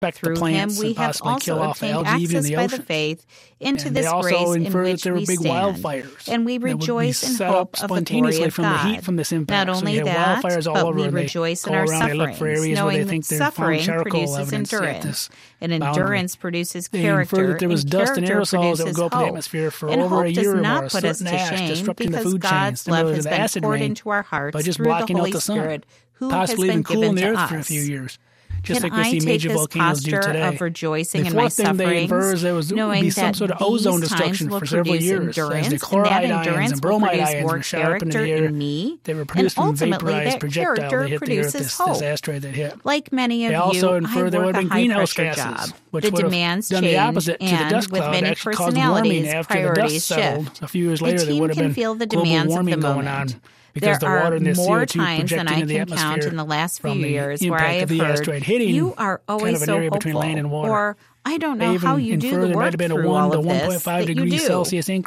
Through him we have also obtained access by the faith into this grace in which we stand, and we rejoice in hope of the glory of God. Not only that, but we rejoice in our sufferings, knowing that suffering produces endurance, and endurance produces character, and character produces hope. And hope does not put us to shame, because God's love has been poured into our hearts through the Holy Spirit, who has been given to us. Can I take this posture of rejoicing in my sufferings, knowing that these times will produce endurance, and that endurance will produce more character in me, and ultimately that character produces hope? Like many of you, I work a high-pressure job. The demands change, and with many personalities, priorities shift. The team can feel the demands of the moment. There are more times than I can count in the last few years where I have heard, you are always so hopeful, or I don't know how you do the work through all of this that you do.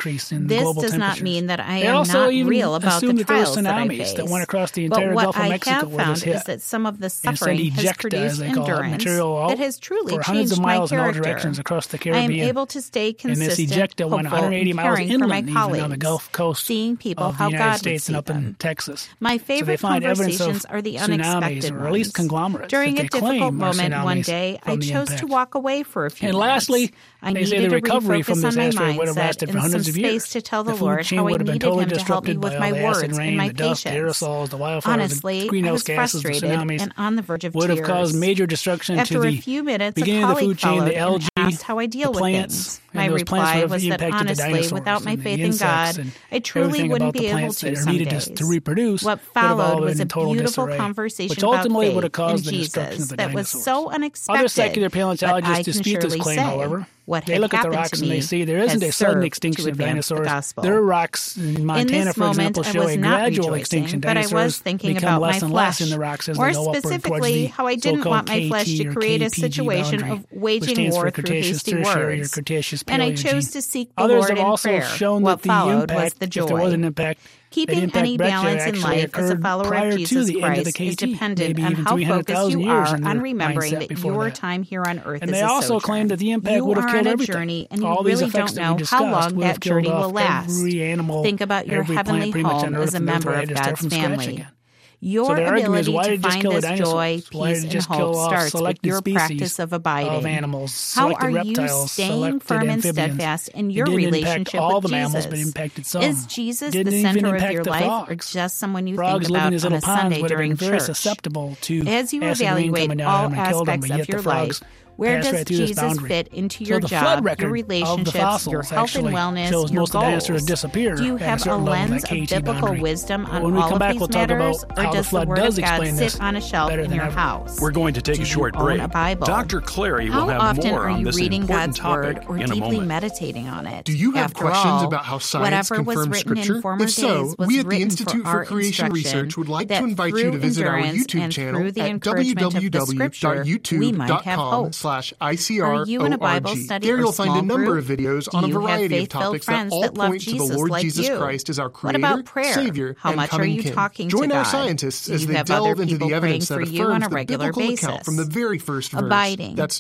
This does not mean that I am not real about the trials that I face. But what I have found is that some of the suffering has produced endurance that has truly changed my character. I am able to stay consistent, hopeful, and caring for my colleagues, seeing people how God would see them. My favorite conversations are the unexpected ones. During a difficult moment one day, I chose to walk away for a few and lastly, I they say the recovery from this asteroid would have lasted for hundreds of years. To tell the Lord how I needed him to help me with my words and my patience. Honestly, I was frustrated and on the verge of tears. Would have caused major destruction After to a few minutes, beginning of the food chain, the algae, asked how I deal with things. My reply was that honestly, without my faith in God, I truly wouldn't be able to some days. To reproduce, what followed was a beautiful disarray, conversation which ultimately about would have caused faith the in destruction Jesus of the that was dinosaurs. so unexpected. Other secular paleontologists I dispute this claim, however. What they look at the rocks and they say there isn't a sudden extinction of dinosaurs. There are rocks in Montana, for example, show a gradual extinction. Dinosaurs become less and less in the rocks as they go upward towards the how I didn't want my flesh to create a situation of waging war through hasty words. And I chose to seek the Lord in prayer. What followed was the joy. Keeping any balance in life as a follower of Jesus Christ is dependent on how focused you are on remembering that your time here on earth is a sojourn. And they also claim that the impact would have killed everything. Journey, and you really don't know how long that journey will last. Think about your heavenly home as a member of God's family. Your ability to find this joy, peace, and hope starts with your practice of abiding. How are you staying firm and steadfast in your relationship with Jesus? Is Jesus the center of your life, or just someone you think about on a Sunday during church? As you evaluate all aspects of your life, where does Jesus fit into your job, your relationships, your health and wellness, your goals? Do you have a lens of biblical wisdom on all of these matters, or does the Word of God sit on a shelf in your house? We're going to take a short break. Dr. Clary will have more on this important topic in a moment. How often are you reading God's Word or deeply meditating on it? Do you have questions about how science confirms Scripture? If so, we at the Institute for Creation Research would like to invite you to visit our YouTube channel at www.youtube.com/ICRORG. There you'll find a number of videos on a variety of topics that all point to the Lord Jesus Christ as our Creator, Savior, and coming King. Join our scientists as they delve into the evidence that affirms the biblical account from the very first verse. That's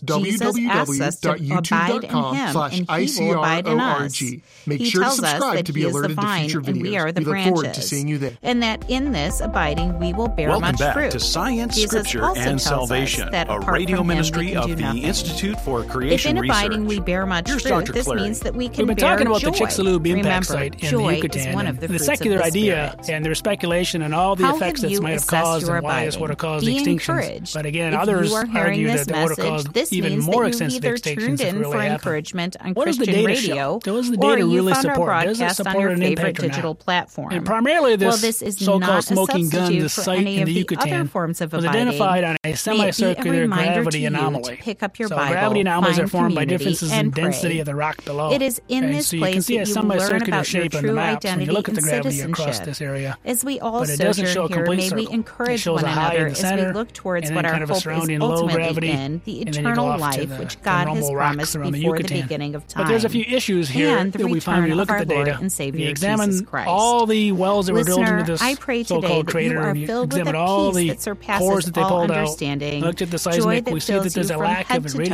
www.youtube.com/ICRORG. Make sure to subscribe to be alerted to future videos. We look forward to seeing you there. And that in this abiding we will bear much fruit. Welcome back to Science, Scripture, and Salvation, a radio ministry of the Institute for Creation Research. If in abiding we bear much fruit, this means that we can bear joy. We've been talking about the Chicxulub impact site in the joy Yucatan. is one of the secular idea and their speculation and all the effects that might have caused and why this would have caused extinctions. But again, others argue that it would have caused even more extensive extinctions if it really happened. What does the data show? Does the data really support? Does it support an impact or not? And primarily this so-called smoking gun, the site in the Yucatan, was identified on a semicircular gravity anomaly. So gravity anomalies are formed by differences in density of the rock below. It is in this place that you will learn about your true identity and citizenship. As we all sojourn here, may we encourage one another as we look towards what our hope is ultimately in, the eternal life which God has promised before the beginning of time. But there's a few issues here that we find when we look at the data. We examine all the wells that were drilled into this so-called crater, and you examine all the cores that they pulled out, looked at the seismic, we see that there's a lack perspective and reading